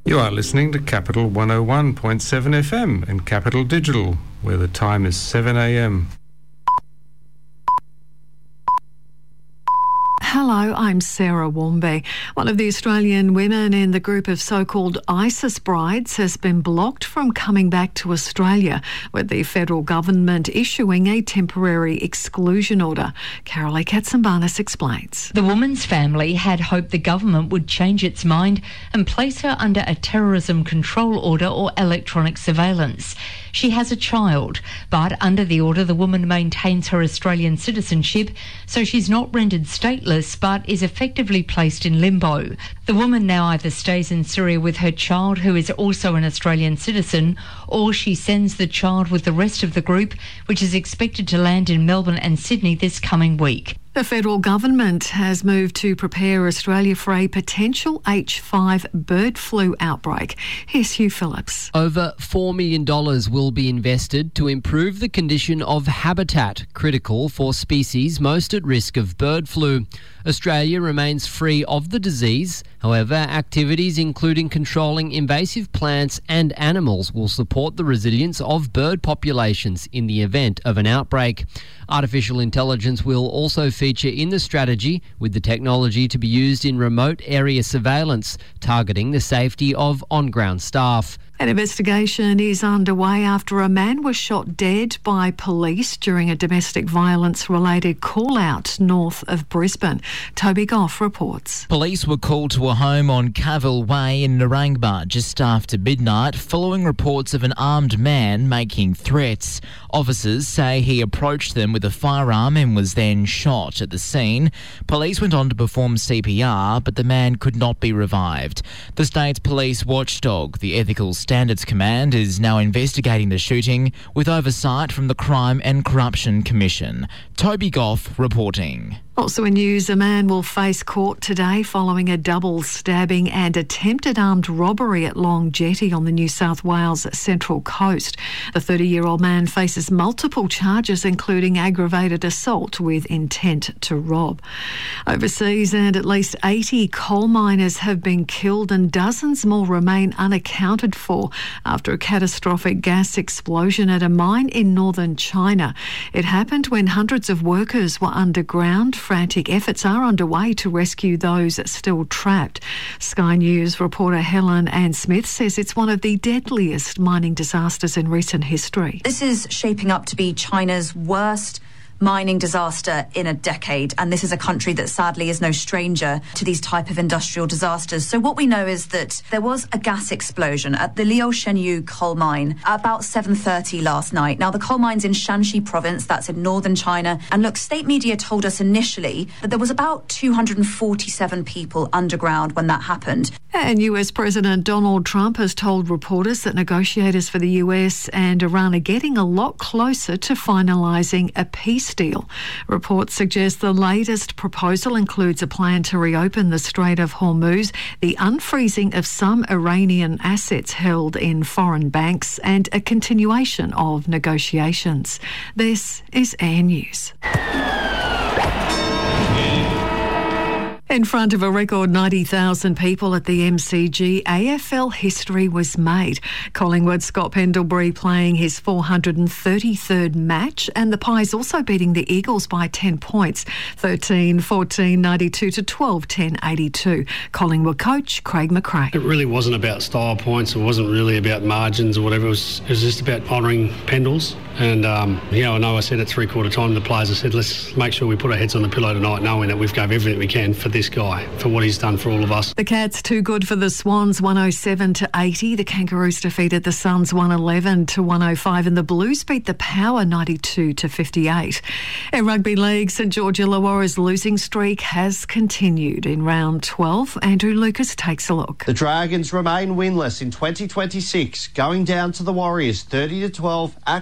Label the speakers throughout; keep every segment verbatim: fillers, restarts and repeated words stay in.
Speaker 1: You are listening to Capital one oh one point seven F M and Capital Digital, where the time is seven a m.
Speaker 2: Hello, I'm Sarah Warmby. One of the Australian women in the group of so-called ISIS brides has been blocked from coming back to Australia, with the federal government issuing a temporary exclusion order. Carolee Katsambanis explains.
Speaker 3: The woman's family had hoped the government would change its mind and place her under a terrorism control order or electronic surveillance. She has a child, but under the order the woman maintains her Australian citizenship, so she's not rendered stateless but is effectively placed in limbo. The woman now either stays in Syria with her child, who is also an Australian citizen, or she sends the child with the rest of the group, which is expected to land in Melbourne and Sydney this coming week.
Speaker 2: The federal government has moved to prepare Australia for a potential H five bird flu outbreak. Here's Hugh Phillips.
Speaker 4: Over four million dollars will be invested to improve the condition of habitat, critical for species most at risk of bird flu. Australia remains free of the disease. However, activities including controlling invasive plants and animals will support the resilience of bird populations in the event of an outbreak. Artificial intelligence will also feature in the strategy, with the technology to be used in remote area surveillance, targeting the safety of on-ground staff.
Speaker 2: An investigation is underway after a man was shot dead by police during a domestic violence-related call-out north of Brisbane. Toby Goff reports.
Speaker 5: Police were called to a home on Cavill Way in Narangba just after midnight following reports of an armed man making threats. Officers say he approached them with a firearm and was then shot at the scene. Police went on to perform C P R, but the man could not be revived. The state's police watchdog, the Ethical Standards Command, is now investigating the shooting with oversight from the Crime and Corruption Commission. Toby Goff reporting.
Speaker 2: Also in news, a man will face court today following a double stabbing and attempted armed robbery at Long Jetty on the New South Wales Central Coast. The thirty-year-old man faces multiple charges, including aggravated assault with intent to rob. Overseas, and at least eighty coal miners have been killed and dozens more remain unaccounted for after a catastrophic gas explosion at a mine in northern China. It happened when hundreds of workers were underground. Frantic efforts are underway to rescue those still trapped. Sky News reporter Helen Ann Smith says it's one of the deadliest mining disasters in recent history.
Speaker 6: This is shaping up to be China's worst mining disaster in a decade, and this is a country that sadly is no stranger to these type of industrial disasters. So what we know is that there was a gas explosion at the Liaoshenyu coal mine at about seven thirty last night. Now, the coal mine's in Shanxi province, that's in northern China, and look, state media told us initially that there was about two hundred forty-seven people underground when that happened.
Speaker 2: And U S President Donald Trump has told reporters that negotiators for the U S and Iran are getting a lot closer to finalising a peace deal. Reports suggest the latest proposal includes a plan to reopen the Strait of Hormuz, the unfreezing of some Iranian assets held in foreign banks, and a continuation of negotiations. This is Air News. In front of a record ninety thousand people at the M C G, A F L history was made. Collingwood's Scott Pendlebury playing his four hundred thirty-third match, and the Pies also beating the Eagles by ten points, thirteen fourteen ninety-two to twelve ten eighty-two. Collingwood coach Craig McRae.
Speaker 7: It really wasn't about style points. It wasn't really about margins or whatever. It was, it was just about honouring Pendles. And, um, you know, I know I said at three-quarter time, the players have said, let's make sure we put our heads on the pillow tonight, knowing that we've gave everything we can for this guy, for what he's done for all of us.
Speaker 2: The Cats too good for the Swans, one oh seven to eighty. The Kangaroos defeated the Suns one eleven to one oh five, and the Blues beat the Power ninety-two to fifty-eight. In Rugby League, St George Illawarra's losing streak has continued. In round twelve, Andrew Lucas takes a look.
Speaker 8: The Dragons remain winless in twenty twenty-six, going down to the Warriors thirty to twelve at Kogarah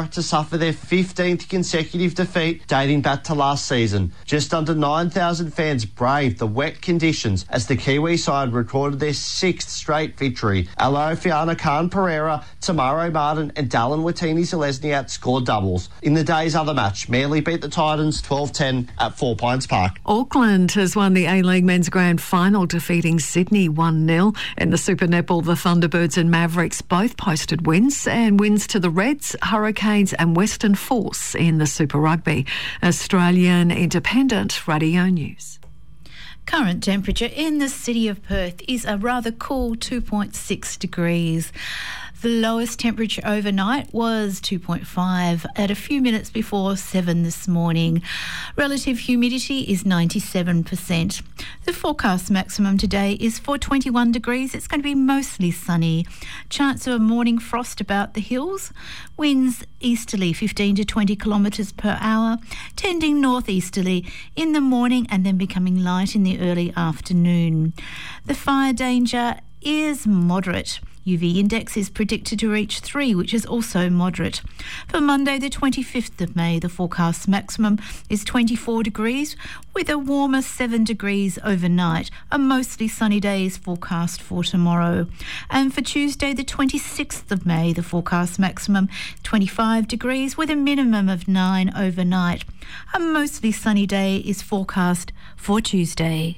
Speaker 8: Pereira to suffer their fifteenth consecutive defeat dating back to last season. Just under nine thousand fans braved the wet conditions as the Kiwi side recorded their sixth straight victory. Alofiana Khan Pereira, Tamaro Martin and Dallin Watini-Zelezniak scored doubles. In the day's other match, Manly beat the Titans twelve ten at Four Pines Park.
Speaker 2: Auckland has won the A-League Men's Grand Final, defeating Sydney one nil. In the Super Netball, the Thunderbirds and Mavericks both posted wins, and wins to the Reds, Hurricanes and Western Force in the Super Rugby. Australian Independent Radio News.
Speaker 9: Current temperature in the city of Perth is a rather cool two point six degrees. The lowest temperature overnight was two point five at a few minutes before seven this morning. Relative humidity is ninety-seven percent. The forecast maximum today is for twenty-one degrees. It's going to be mostly sunny. Chance of a morning frost about the hills. Winds easterly fifteen to twenty kilometres per hour, tending northeasterly in the morning and then becoming light in the early afternoon. The fire danger is moderate. U V index is predicted to reach three, which is also moderate. For Monday, the twenty-fifth of May, the forecast maximum is twenty-four degrees, with a warmer seven degrees overnight. A mostly sunny day is forecast for tomorrow. And for Tuesday, the twenty-sixth of May, the forecast maximum twenty-five degrees, with a minimum of nine overnight. A mostly sunny day is forecast for Tuesday.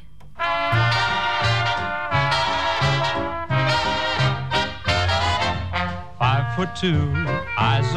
Speaker 10: Five foot two, eyes